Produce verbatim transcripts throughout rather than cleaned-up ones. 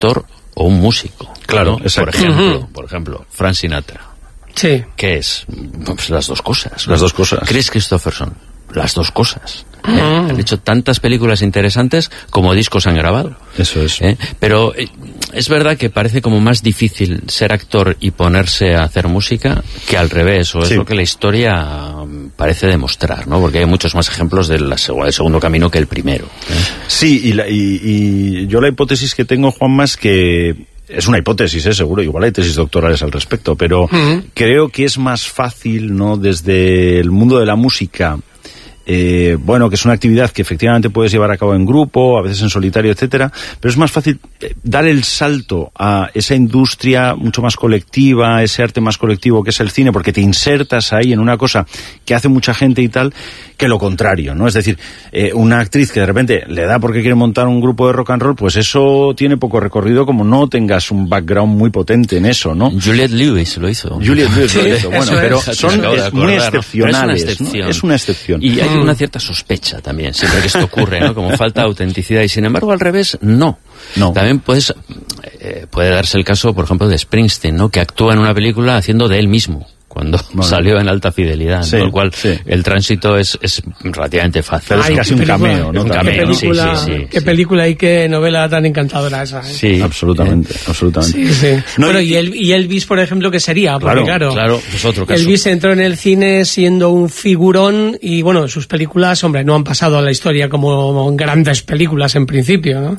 actor o un músico. Claro, ¿no? exacto. Por ejemplo, Uh-huh. por ejemplo, Frank Sinatra. Sí. ¿Qué es? Pues las dos cosas. ¿no? Las dos cosas. Chris Christopherson. Las dos cosas. ¿eh? Uh-huh. Han hecho tantas películas interesantes como discos han grabado. Eso es. ¿eh? Pero eh, es verdad que parece como más difícil ser actor y ponerse a hacer música que al revés, o es Sí. lo que la historia parece demostrar, ¿no? Porque hay muchos más ejemplos del, del segundo camino que el primero. ¿eh? Sí, y, la, y, y yo la hipótesis que tengo, Juanma, es que es una hipótesis, ¿eh? Seguro, igual hay tesis doctorales al respecto, pero uh-huh. creo que es más fácil, ¿no?, desde el mundo de la música, eh, bueno, que es una actividad que efectivamente puedes llevar a cabo en grupo, a veces en solitario, etcétera, pero es más fácil dar el salto a esa industria mucho más colectiva, ese arte más colectivo que es el cine, porque te insertas ahí en una cosa que hace mucha gente y tal, que lo contrario, ¿no? Es decir, eh, una actriz que de repente le da porque quiere montar un grupo de rock and roll, pues eso tiene poco recorrido como no tengas un background muy potente en eso, ¿no? Juliette Lewis lo hizo. Juliette Lewis lo hizo, bueno, pero es. son es muy excepcionales, es una ¿no? Es una excepción. Y hay una cierta sospecha también, siempre que esto ocurre, ¿no? Como falta autenticidad, y sin embargo al revés, no. No. También puedes, eh, puede darse el caso, por ejemplo, de Springsteen, ¿no?, que actúa en una película haciendo de él mismo cuando bueno. salió en Alta Fidelidad, sí, con lo cual sí. el tránsito es, es relativamente fácil. Pero es casi un cameo, ¿no? Un cameo, cameo, sí, sí, sí. Qué sí, película y qué novela tan encantadora esa, ¿eh? Sí, absolutamente, eh. absolutamente. Sí, sí. No, bueno, y, el, y Elvis, por ejemplo, ¿qué sería? Porque, claro, claro, claro, es otro caso. Elvis entró en el cine siendo un figurón y, bueno, sus películas, hombre, no han pasado a la historia como grandes películas en principio, ¿no?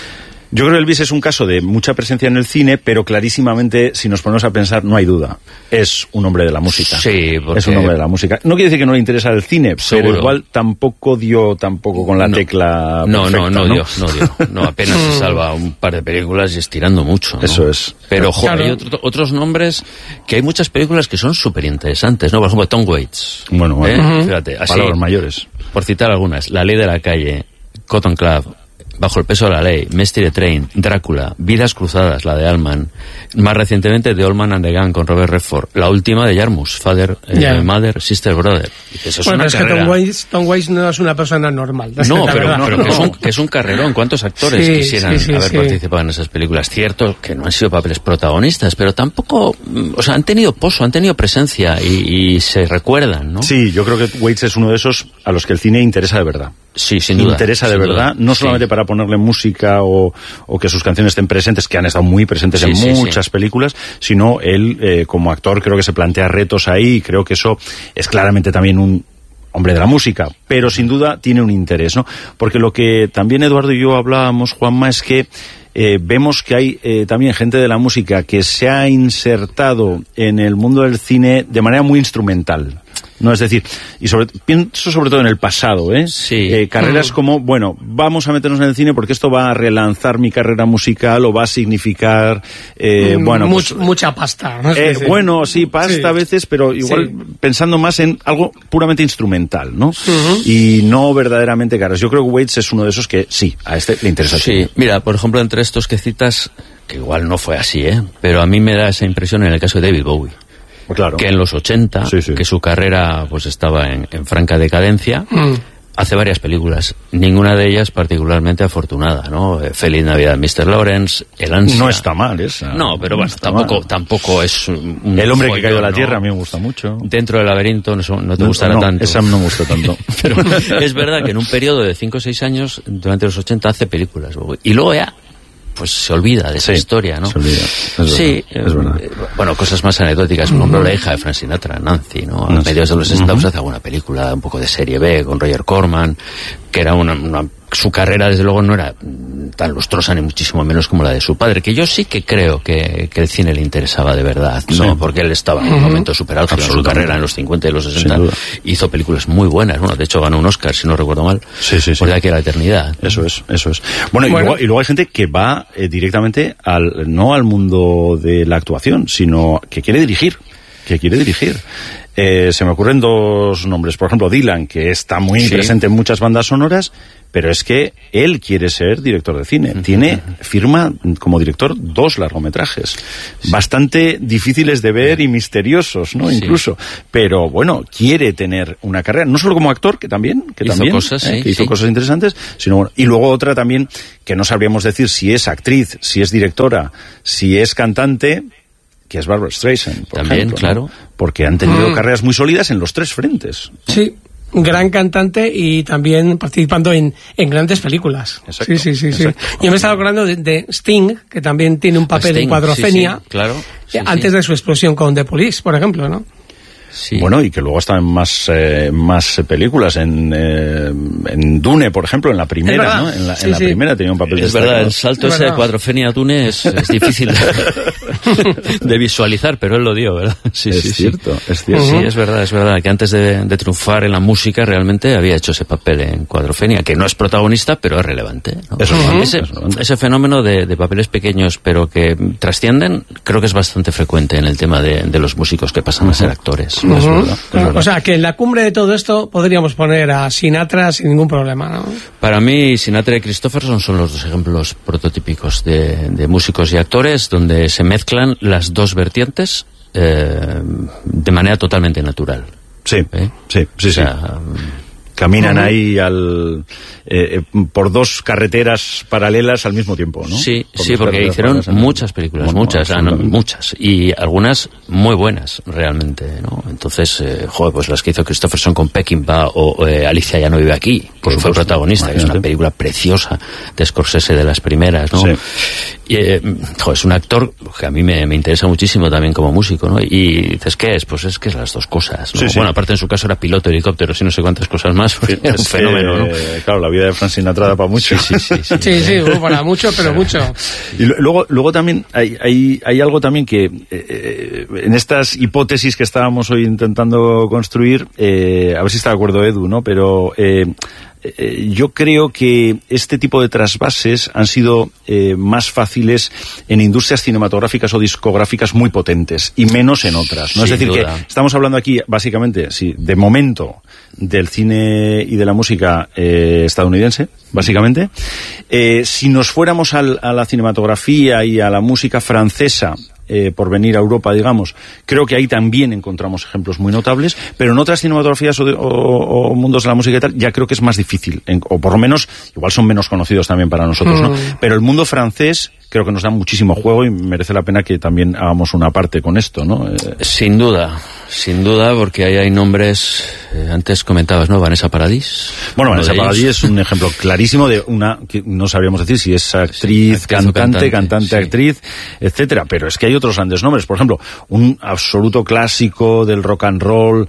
Yo creo que Elvis es un caso de mucha presencia en el cine, pero clarísimamente, si nos ponemos a pensar, no hay duda. Es un hombre de la música. Sí, porque... Es un hombre de la música. No quiere decir que no le interesa el cine, Seguro. Pero igual tampoco dio tampoco con la no. tecla No, perfecta, no, no, no dio, no dio. No, apenas se salva un par de películas y estirando mucho, ¿no? Eso es. Pero, joder, claro. hay otro, otros nombres, que hay muchas películas que son súper interesantes, ¿no? Por ejemplo, Tom Waits. Bueno, bueno. ¿eh? Uh-huh. Fíjate, así, palabras mayores. Por citar algunas, La ley de la calle, Cotton Club, Bajo el peso de la ley, Mystery Train, Drácula, Vidas cruzadas, la de Allman, más recientemente The Old Man and the Gun con Robert Redford, la última de Jarmusch, Father, yeah. eh, Mother, Sister, Brother. Eso es bueno, una es carrera. que Tom Waits, Tom Waits no es una persona normal. No, pero, no, pero no. Que, es un, que es un carrerón. ¿Cuántos actores sí, quisieran sí, sí, haber sí. participado en esas películas? Cierto que no han sido papeles protagonistas, pero tampoco, o sea, han tenido pozo, han tenido presencia y, y se recuerdan, ¿no? Sí, yo creo que Waits es uno de esos a los que el cine interesa de verdad. Sí, sin duda. Interesa de sin verdad, duda. no solamente sí. para ponerle música o, o que sus canciones estén presentes, que han estado muy presentes sí, en sí, muchas sí. películas, sino él eh, como actor creo que se plantea retos ahí y creo que eso es claramente también un hombre de la música, pero sin duda tiene un interés, ¿no? Porque lo que también Eduardo y yo hablábamos, Juanma, es que eh, vemos que hay eh, también gente de la música que se ha insertado en el mundo del cine de manera muy instrumental. No, es decir, y sobre, pienso sobre todo en el pasado, ¿eh? Sí. Eh, carreras como, bueno, vamos a meternos en el cine porque esto va a relanzar mi carrera musical o va a significar, eh, mm, bueno... Much, pues, mucha pasta, ¿no? eh, sí, bueno, sí, pasta sí. a veces, pero igual sí. pensando más en algo puramente instrumental, ¿no? Uh-huh. Y no verdaderamente caras. Yo creo que Waits es uno de esos que sí, a este le interesa. Sí, mira, por ejemplo, entre estos que citas, que igual no fue así, ¿eh? Pero a mí me da esa impresión en el caso de David Bowie. Claro. Que en los ochenta, sí, sí. que su carrera pues estaba en, en franca decadencia, mm. hace varias películas, ninguna de ellas particularmente afortunada, ¿no? Feliz Navidad, mister Lawrence, El Ansia. No está mal esa. No, pero bueno, tampoco, mal. tampoco es un El hombre follón, que cayó a la ¿no? tierra a mí me gusta mucho. Dentro del laberinto no, no te no, gustará no, tanto. Esa no me gusta tanto. Pero es verdad que en un periodo de cinco o seis años, durante los ochenta, hace películas. Y luego ya pues se olvida de esa sí, historia, ¿no? Se olvida. Es sí, verdad, es verdad. Eh, bueno, cosas más anecdóticas, por ejemplo, la hija de Frank Sinatra, Nancy, ¿no? A Nancy. mediados de los sesenta uh-huh. hace alguna película un poco de serie B con Roger Corman, que era una, una su carrera desde luego no era tan lustrosa ni muchísimo menos como la de su padre, que yo sí que creo que, que el cine le interesaba de verdad, ¿no? Sí. Porque él estaba en un momento súper álgido en su carrera en los cincuenta y los sesenta, hizo películas muy buenas, bueno, de hecho ganó un Oscar, si no recuerdo mal, sí, sí, sí. por de aquí a la eternidad. Eso es, eso es. Bueno, bueno. Y, luego, y luego hay gente que va eh, directamente al, no al mundo de la actuación, sino que quiere dirigir. que quiere dirigir. Eh, se me ocurren dos nombres. Por ejemplo, Dylan, que está muy sí. presente en muchas bandas sonoras, pero es que él quiere ser director de cine. Uh-huh. Tiene, firma como director dos largometrajes, sí. bastante difíciles de ver y misteriosos, ¿no? Sí. Incluso. Pero bueno, quiere tener una carrera, no solo como actor, que también, que hizo también, cosas, eh, sí, que hizo sí. cosas interesantes, sino bueno, y luego otra también, que no sabríamos decir si es actriz, si es directora, si es cantante, que es Barbra Streisand, por también, ejemplo, claro. ¿no? Porque han tenido mm. carreras muy sólidas en los tres frentes, ¿no? Sí. Gran cantante y también participando en, en grandes películas. Exacto, sí, sí, sí, exacto. sí. Yo me estaba acordando de, de Sting, que también tiene un papel Sting, en Cuadrofenia, sí, sí, claro, sí, antes sí. de su explosión con The Police, por ejemplo, ¿no? Sí. Bueno, y que luego está en más eh, más películas, en, eh, en Dune, por ejemplo, en la primera, ¿no? En la, sí, en la sí. primera tenía un papel Es destacado. verdad, el salto es ese verdad. de Cuadrofenia a Dune es, es difícil de, de visualizar, pero él lo dio, ¿verdad? Sí, es sí, cierto, sí. es cierto. Sí, es verdad, es verdad, que antes de, de triunfar en la música realmente había hecho ese papel en Cuadrofenia, que no es protagonista, pero es relevante, ¿no? Es relevante, ese, es relevante. ese fenómeno de, de papeles pequeños, pero que trascienden, creo que es bastante frecuente en el tema de, de los músicos que pasan uh-huh. a ser actores. Uh-huh. Es verdad, es verdad. O sea, que en la cumbre de todo esto podríamos poner a Sinatra sin ningún problema, ¿no? Para mí, Sinatra y Christopherson son los dos ejemplos prototípicos de, de músicos y actores donde se mezclan las dos vertientes eh, de manera totalmente natural. Sí, ¿Eh? sí, sí, o sea, sí. Caminan uh-huh. ahí al, eh, por dos carreteras paralelas al mismo tiempo, ¿no? Sí, por sí, porque hicieron muchas películas, bueno, muchas, ah, no, muchas, y algunas muy buenas, realmente, ¿no? Entonces, eh, joder, pues las que hizo Christopherson con Peckinpah o eh, Alicia ya no vive aquí, que fue protagonista, imagínate. Que es una película preciosa de Scorsese, de las primeras, ¿no? Sí. Y, eh, joder, es un actor que a mí me, me interesa muchísimo también como músico, ¿no? Y dices, ¿qué es? Pues es que es las dos cosas, ¿no? Sí, sí. Bueno, aparte en su caso era piloto de helicópteros y no sé cuántas cosas más. Sí, era un fenómeno, ¿no? Eh, claro, la vida de Frank Sinatra da para mucho. Sí, sí, sí. Sí, sí, sí para mucho, pero mucho. Y luego, luego también hay, hay, hay algo también que eh, en estas hipótesis que estábamos hoy intentando construir, eh, a ver si está de acuerdo Edu, ¿no? Pero eh, eh, yo creo que este tipo de trasvases han sido eh, más fáciles en industrias cinematográficas o discográficas muy potentes y menos en otras, ¿no? Sin es decir, duda. que estamos hablando aquí básicamente, sí, de momento, del cine y de la música eh, estadounidense, básicamente. Eh, si nos fuéramos al, a la cinematografía y a la música francesa, eh, por venir a Europa, digamos, creo que ahí también encontramos ejemplos muy notables, pero en otras cinematografías o, de, o, o mundos de la música y tal, ya creo que es más difícil, en, o por lo menos, igual son menos conocidos también para nosotros, ¿no? Mm. Pero el mundo francés creo que nos da muchísimo juego y merece la pena que también hagamos una parte con esto, ¿no? Eh... Sin duda, sin duda, porque ahí hay nombres, eh, antes comentabas, ¿no? Vanessa Paradis. Bueno, Vanessa Paradis es un ejemplo clarísimo de una, que no sabríamos decir si es actriz, sí, cantante, cantante, cantante sí. actriz, etcétera, pero es que hay otros grandes nombres, por ejemplo, un absoluto clásico del rock and roll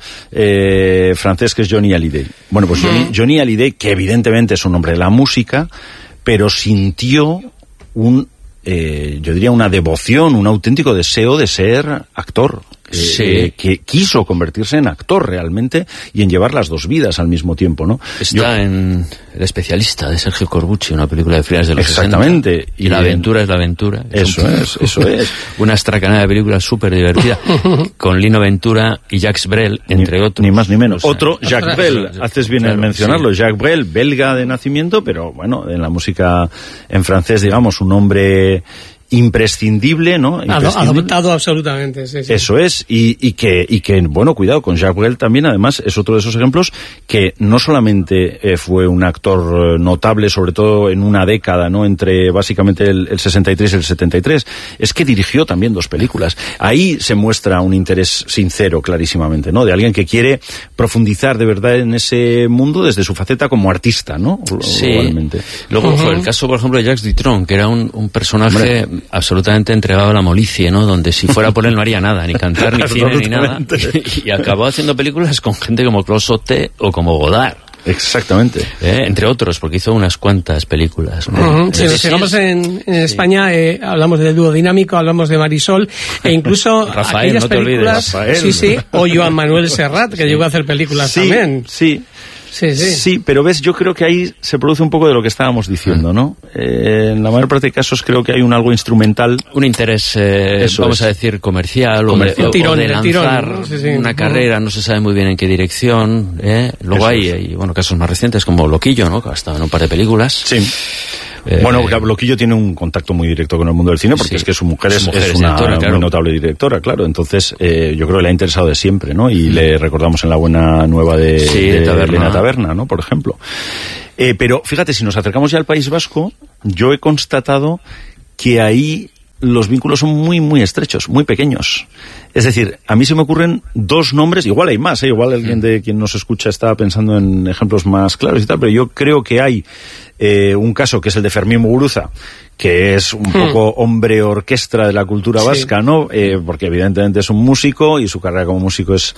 eh, francés que es Johnny Hallyday. Bueno, pues Johnny, Johnny Hallyday, que evidentemente es un hombre de la música, pero sintió un Eh, yo diría una devoción, un auténtico deseo de ser actor, eh, sí. eh, que quiso convertirse en actor realmente y en llevar las dos vidas al mismo tiempo, ¿no? Está yo, en El especialista de Sergio Corbucci, una película de finales de los exactamente, sesenta. Y, y la aventura en, es la aventura. Eso es, es eso es. Una estracanada de película súper divertida, con Lino Ventura y Jacques Brel, entre ni, otros. Ni más ni menos. O sea, Otro, Jacques ostras, Brel, eso, haces bien claro, en mencionarlo, sí. Jacques Brel, belga de nacimiento, pero bueno, en la música en francés, digamos, un hombre imprescindible, ¿no? Imprescindible. Adoptado absolutamente, sí, sí. Eso es, y, y que, y que, bueno, cuidado, con Jacques Brel también, además, es otro de esos ejemplos que no solamente eh, fue un actor notable, sobre todo en una década, ¿no? Entre básicamente el, el sesenta y tres y el setenta y tres, es que dirigió también dos películas. Ahí se muestra un interés sincero, clarísimamente, ¿no? De alguien que quiere profundizar de verdad en ese mundo desde su faceta como artista, ¿no? Sí. Globalmente. Luego, Uh-huh. el caso, por ejemplo, de Jacques Dutronc, que era un, un personaje Hombre. absolutamente entregado a la molicie, ¿no? Donde si fuera por él no haría nada, ni cantar, ni cine, ni nada. Y, y acabó haciendo películas con gente como Claude Sauté o como Godard. Exactamente. Eh, entre otros, porque hizo unas cuantas películas, ¿no? Uh-huh. Si nos fijamos en, en España, sí. eh, hablamos de Dúo Dinámico, hablamos de Marisol, e incluso Rafael, aquellas no te películas... olvides. Sí, sí, o Joan Manuel Serrat, que sí. llegó a hacer películas sí, también. Sí, Sí, sí. Sí, pero ves, yo creo que ahí se produce un poco de lo que estábamos diciendo, ¿no? Eh, en la mayor parte de casos creo que hay un algo instrumental. Un interés, eh, vamos es. a decir, comercial, comercial. o de, tirón, o de lanzar tirón, ¿no? Sí, sí. una carrera, no se sabe muy bien en qué dirección. ¿eh? Luego hay, es. hay, bueno, casos más recientes como Loquillo, ¿no? Que ha estado en un par de películas. Sí. Eh, bueno, Loquillo tiene un contacto muy directo con el mundo del cine porque sí, es que su mujer es, su mujer es una directora, claro. muy notable directora, claro. Entonces, eh, yo creo que le ha interesado de siempre, ¿no? Y mm. le recordamos en La Buena Nueva de, sí, de, de Taberna. Elena Taberna, ¿no? Por ejemplo. Eh, pero fíjate, si nos acercamos ya al País Vasco, yo he constatado que ahí los vínculos son muy, muy estrechos, muy pequeños. Es decir, a mí se me ocurren dos nombres, igual hay más, ¿eh? Igual alguien de quien nos escucha está pensando en ejemplos más claros y tal, pero yo creo que hay eh, un caso que es el de Fermín Muguruza, que es un hmm. poco hombre orquestra de la cultura vasca, sí. ¿no? Eh, porque evidentemente es un músico y su carrera como músico es,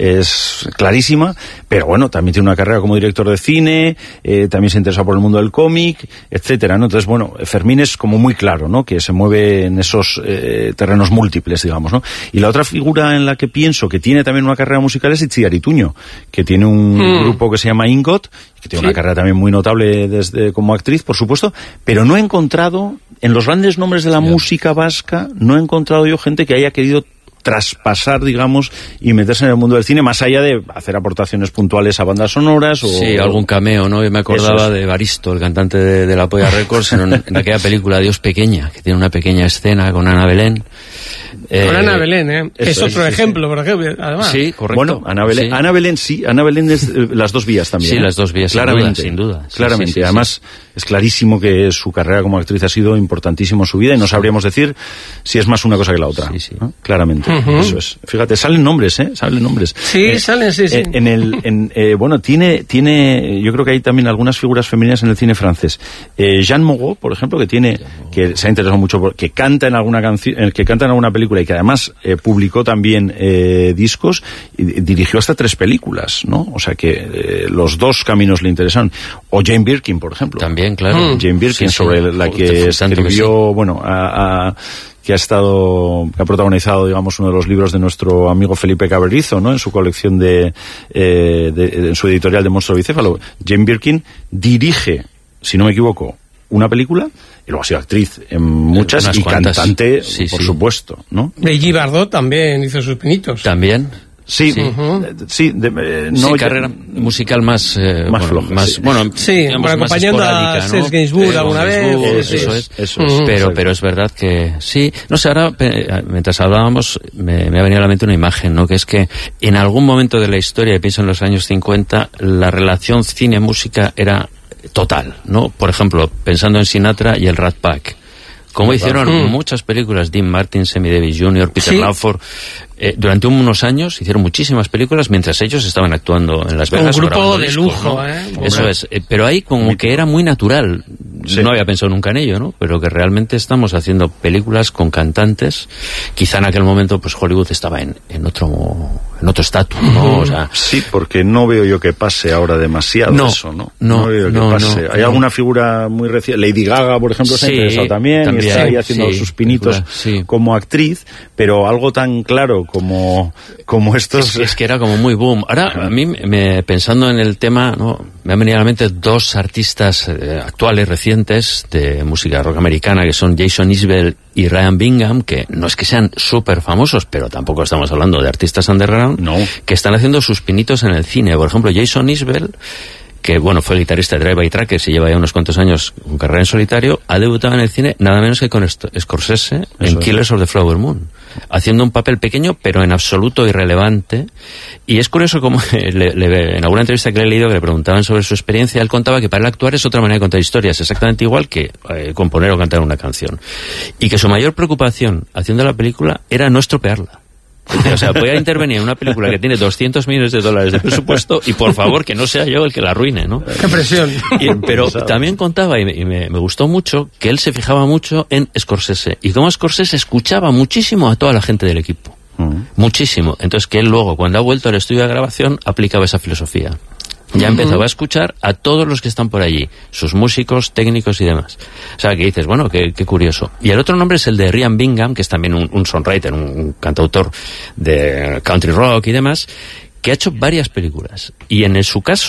es clarísima, pero bueno, también tiene una carrera como director de cine, eh, también se interesa por el mundo del cómic, etcétera, ¿no? Entonces, bueno, Fermín es como muy claro, ¿no? Que se mueve en esos eh, terrenos múltiples, digamos, ¿no? Y la otra figura en la que pienso que tiene también una carrera musical es Itziar Ituño, que tiene un hmm. grupo que se llama Ingot, que tiene sí. una carrera también muy notable desde como actriz, por supuesto, pero no he encontrado, en los grandes nombres de la yeah. música vasca, no he encontrado yo gente que haya querido traspasar, digamos, y meterse en el mundo del cine, más allá de hacer aportaciones puntuales a bandas sonoras o... Sí, algún cameo, ¿no? Yo me acordaba es. de Baristo, el cantante de, de La Polla Records, en, en aquella película Dios Pequeña, que tiene una pequeña escena con Ana Belén. Eh, con Ana Belén, ¿eh? Es otro es, ejemplo, sí. por ejemplo, además. Sí, correcto. Bueno, Ana Belén, sí. Ana Belén sí, Ana Belén es eh, las dos vías también. Sí, ¿eh? las dos vías, claramente, sin duda. Sin duda. Sí, claramente, sí, sí, además sí. es clarísimo que su carrera como actriz ha sido importantísimo en su vida y no sabríamos decir si es más una cosa que la otra. Sí, sí. ¿no? Claramente, uh-huh. eso es. Fíjate, salen nombres, ¿eh? Salen nombres. Sí, eh, salen, sí, sí. Eh, en el, en, eh, bueno, tiene, tiene, yo creo que hay también algunas figuras femeninas en el cine francés. Eh, Jeanne Moreau, por ejemplo, que tiene, que se ha interesado mucho, por, que canta en alguna canción, que canta en alguna película y que además eh, publicó también eh, discos y dirigió hasta tres películas, ¿no? O sea que eh, los dos caminos le interesaron. O Jane Birkin, por ejemplo. También, claro. Mm. Jane Birkin, sí, sobre sí. la que escribió, que sí. bueno, a, a que ha estado, que ha protagonizado, digamos, uno de los libros de nuestro amigo Felipe Cabrerizo, ¿no? En su colección de, eh, de, de en su editorial de Monstruo Bicéfalo. Jane Birkin dirige, si no me equivoco, una película, y luego ha sido actriz en muchas, Unas y cuantas. cantante, sí, por sí. supuesto, ¿no? Belly Bardot también hizo sus pinitos. También. Sí, sí, uh-huh. sí de, eh, no sí, carrera musical más eh, más bueno, floja, más, sí. bueno, sí, digamos, bueno, acompañando a Serge Gainsbourg alguna vez, eso es, eso es, pero pero es verdad que sí, no sé, ahora mientras hablábamos me, me ha venido a la mente una imagen, ¿no? Que es que en algún momento de la historia, y pienso en los años cincuenta, la relación cine-música era total, ¿no? Por ejemplo, pensando en Sinatra y el Rat Pack. Como hicieron mm. muchas películas, Dean Martin, Sammy Davis junior, Peter ¿Sí? Lawford, eh, durante unos años hicieron muchísimas películas mientras ellos estaban actuando en Las Vegas. Un grupo de discos, lujo, ¿no? ¿eh? Eso es, eh, pero ahí como Muy que era muy natural. Sí. No había pensado nunca en ello, ¿no? Pero que realmente estamos haciendo películas con cantantes. Quizá en aquel momento, pues Hollywood estaba en, en otro en otro estatus, ¿no? O sea, sí, porque no veo yo que pase ahora demasiado no, eso, ¿no? No, no veo no, que pase. No, ¿Hay no. alguna figura muy reciente? Lady Gaga, por ejemplo, se ha sí, interesado también, también, y está ahí haciendo sí, sus pinitos sí. como actriz, pero algo tan claro como, como estos... Es, es que era como muy boom. Ahora, a mí, me, pensando en el tema, ¿no? Me han venido a la mente dos artistas eh, actuales, recientes, de música rock americana, que son Jason Isbell y Ryan Bingham, que no es que sean súper famosos, pero tampoco estamos hablando de artistas underground, no. que están haciendo sus pinitos en el cine. Por ejemplo, Jason Isbell, que bueno, fue el guitarrista de Drive By Truckers y lleva ya unos cuantos años con carrera en solitario, ha debutado en el cine nada menos que con Scorsese Eso en es. Killers of the Flower Moon, haciendo un papel pequeño pero en absoluto irrelevante. Y es curioso como le, le, en alguna entrevista que le he leído que le preguntaban sobre su experiencia, él contaba que para él actuar es otra manera de contar historias, exactamente igual que eh, componer o cantar una canción, y que su mayor preocupación haciendo la película era no estropearla. O sea, voy a intervenir en una película que tiene doscientos millones de dólares de presupuesto y por favor que no sea yo el que la arruine, ¿no? ¡Qué presión! Y, pero también contaba, y, me, y me, me gustó mucho, que él se fijaba mucho en Scorsese. Y como Scorsese escuchaba muchísimo a toda la gente del equipo. Uh-huh. Muchísimo. Entonces que él luego, cuando ha vuelto al estudio de grabación, aplicaba esa filosofía. Ya empezaba a escuchar a todos los que están por allí, sus músicos, técnicos y demás. O sea, que dices, bueno, qué, qué curioso. Y el otro nombre es el de Ryan Bingham, que es también un, un songwriter, un, un cantautor de country rock y demás, que ha hecho varias películas. Y en su caso,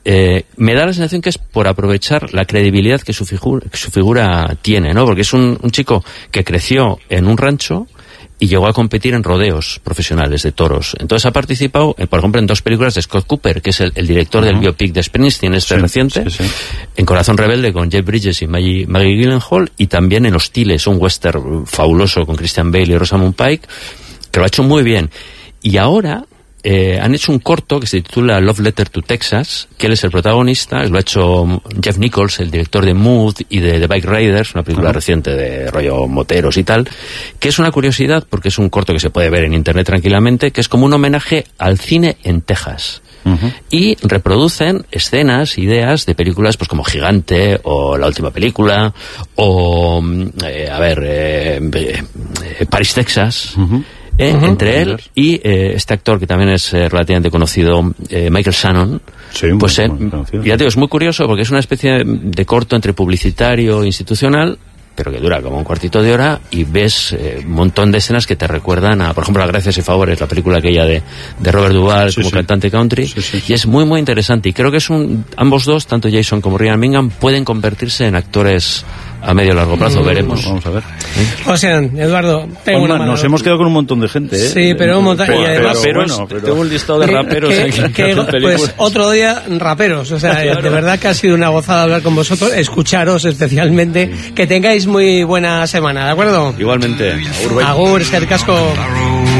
eh, me da la sensación que es por aprovechar la credibilidad que su figura, que su figura tiene, ¿no? Porque es un, un chico que creció en un rancho y llegó a competir en rodeos profesionales de toros. Entonces ha participado, eh, por ejemplo, en dos películas de Scott Cooper, que es el, el director uh-huh. del biopic de Springsteen, este sí, reciente, sí, sí. en Corazón Rebelde con Jeff Bridges y Maggie, Maggie Gyllenhaal, y también en Hostiles, un western fabuloso con Christian Bale y Rosamund Pike, que lo ha hecho muy bien. Y ahora eh, han hecho un corto que se titula Love Letter to Texas, que él es el protagonista, lo ha hecho Jeff Nichols, el director de Mood y de The Bike Riders, una película uh-huh. reciente de rollo moteros y tal, que es una curiosidad porque es un corto que se puede ver en internet tranquilamente, que es como un homenaje al cine en Texas. Uh-huh. Y reproducen escenas, ideas de películas pues como Gigante o La Última Película o eh, a ver eh, eh, Paris, Texas. Uh-huh. Eh, uh-huh. Entre él y eh, este actor que también es eh, relativamente conocido, eh, Michael Shannon. Sí, pues muy, eh, muy conocido. Ya te digo, es muy curioso porque es una especie de corto entre publicitario e institucional, pero que dura como un cuartito de hora y ves eh, un montón de escenas que te recuerdan a, por ejemplo, a Gracias y Favores, la película aquella de, de Robert Duvall, sí, como sí. cantante country, sí, sí, sí. y es muy muy interesante, y creo que es un, ambos dos, tanto Jason como Ryan Bingham, pueden convertirse en actores a medio largo plazo, mm, veremos. Vamos a ver. ¿Eh? O sea, Eduardo, tengo Oma, nos hemos quedado con un montón de gente, ¿eh? Sí, pero un montón. Pero, y además, raperos, bueno, pero... tengo un listado de raperos que, aquí, que, que, pues otro día raperos, o sea, claro. De verdad que ha sido una gozada hablar con vosotros, escucharos especialmente, sí. Que tengáis muy buena semana, ¿de acuerdo? Igualmente. Agur, Agur, ser casco.